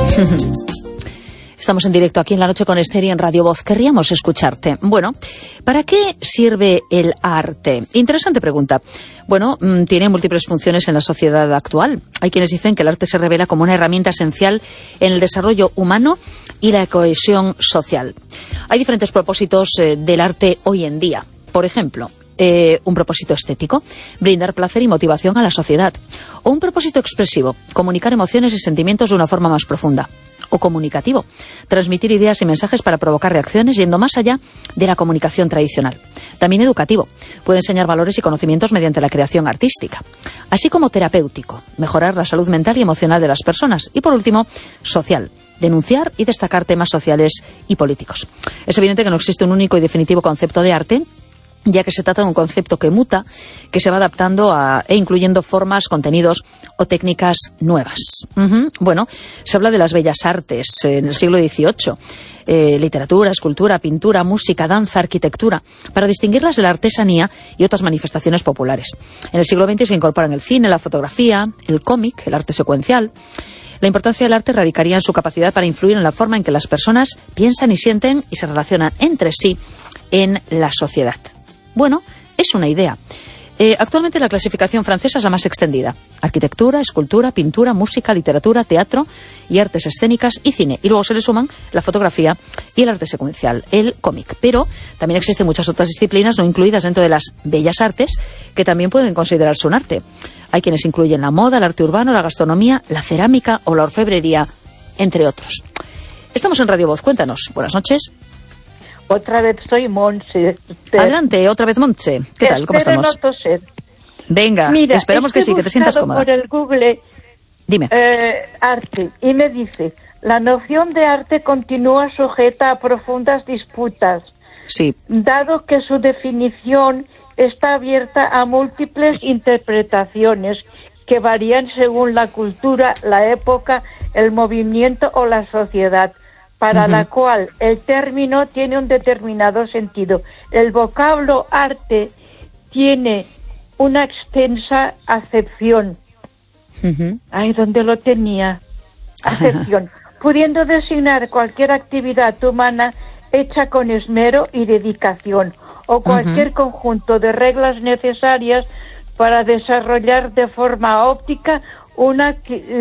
Estamos en directo aquí en La Noche con Esther y en Radio Voz. Querríamos escucharte. Bueno, ¿para qué sirve el arte? Interesante pregunta. Bueno, tiene múltiples funciones en la sociedad actual. Hay quienes dicen que el arte se revela como una herramienta esencial en el desarrollo humano y la cohesión social. Hay diferentes propósitos del arte hoy en día. Por ejemplo, un propósito estético, brindar placer y motivación a la sociedad. O un propósito expresivo, comunicar emociones y sentimientos de una forma más profunda. O comunicativo, transmitir ideas y mensajes para provocar reacciones yendo más allá de la comunicación tradicional. También educativo, puede enseñar valores y conocimientos mediante la creación artística. Así como terapéutico, mejorar la salud mental y emocional de las personas. Y por último, social, denunciar y destacar temas sociales y políticos. Es evidente que no existe un único y definitivo concepto de arte, ya que se trata de un concepto que muta, que se va adaptando e incluyendo formas, contenidos o técnicas nuevas. Bueno, se habla de las bellas artes en el siglo XVIII, literatura, escultura, pintura, música, danza, arquitectura, para distinguirlas de la artesanía y otras manifestaciones populares. En el siglo XX se incorporan el cine, la fotografía, el cómic, el arte secuencial. La importancia del arte radicaría en su capacidad para influir en la forma en que las personas piensan y sienten y se relacionan entre sí en la sociedad. Bueno, es una idea. Actualmente la clasificación francesa es la más extendida. Arquitectura, escultura, pintura, música, literatura, teatro y artes escénicas y cine. Y luego se le suman la fotografía y el arte secuencial, el cómic. Pero también existen muchas otras disciplinas no incluidas dentro de las bellas artes que también pueden considerarse un arte. Hay quienes incluyen la moda, el arte urbano, la gastronomía, la cerámica o la orfebrería, entre otros. Estamos en Radio Voz. Cuéntanos. Buenas noches. Otra vez soy Montse. Adelante, otra vez Montse. ¿Qué tal? ¿Cómo estamos? No toser. Venga, mira, esperamos que sí, que te sientas cómoda. Por el Google, dime. Arte, y me dice, la noción de arte continúa sujeta a profundas disputas. Sí. Dado que su definición está abierta a múltiples interpretaciones que varían según la cultura, la época, el movimiento o la sociedad, para la cual el término tiene un determinado sentido. El vocablo arte tiene una extensa acepción. Ay, ¿dónde lo tenía? Acepción. Pudiendo designar cualquier actividad humana hecha con esmero y dedicación, o cualquier conjunto de reglas necesarias para desarrollar de forma óptima una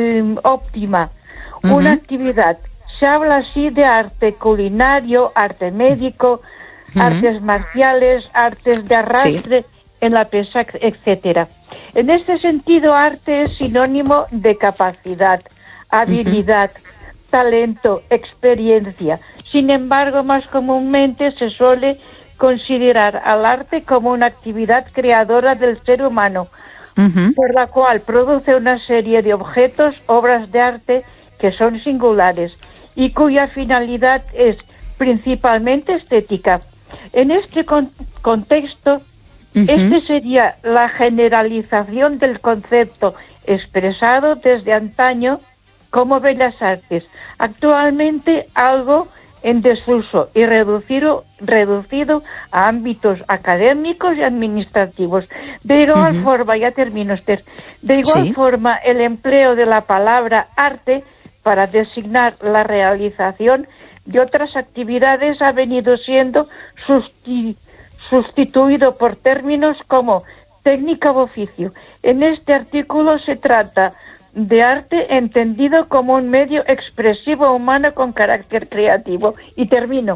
actividad. Se habla así de arte culinario, arte médico, artes marciales, artes de arrastre, en la pesa, etcétera. En este sentido, arte es sinónimo de capacidad, habilidad, talento, experiencia. Sin embargo, más comúnmente se suele considerar al arte como una actividad creadora del ser humano, por la cual produce una serie de objetos, obras de arte que son singulares y cuya finalidad es principalmente estética. En este contexto, este sería la generalización del concepto expresado desde antaño como bellas artes, actualmente algo en desuso y reducido a ámbitos académicos y administrativos. De igual forma, ya termino, Esther, de igual forma el empleo de la palabra arte para designar la realización de otras actividades ha venido siendo sustituido por términos como técnica o oficio. En este artículo se trata de arte entendido como un medio expresivo humano con carácter creativo. Y termino.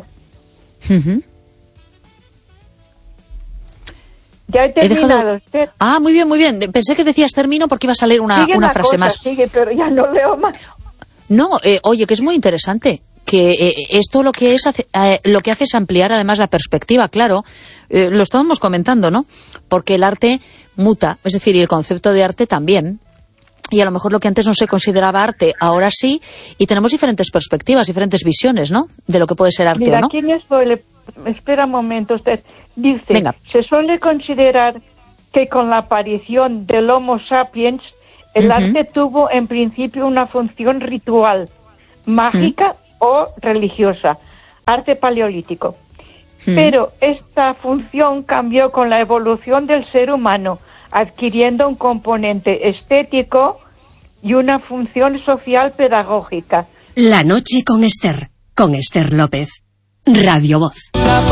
Ya he terminado. Muy bien, muy bien. Pensé que decías termino porque ibas a leer una frase más. Sigue, pero ya no leo más. No, oye, que es muy interesante, que esto lo que hace es ampliar además la perspectiva, claro, lo estábamos comentando, ¿no? Porque el arte muta, es decir, y el concepto de arte también, y a lo mejor lo que antes no se consideraba arte, ahora sí, y tenemos diferentes perspectivas, diferentes visiones, ¿no?, de lo que puede ser arte. Mira, o no. Aquí espera un momento, usted dice, venga, se suele considerar que con la aparición del Homo sapiens, el arte tuvo en principio una función ritual, mágica o religiosa, arte paleolítico. Pero esta función cambió con la evolución del ser humano, adquiriendo un componente estético y una función social pedagógica. La noche con Esther López. Radio Voz.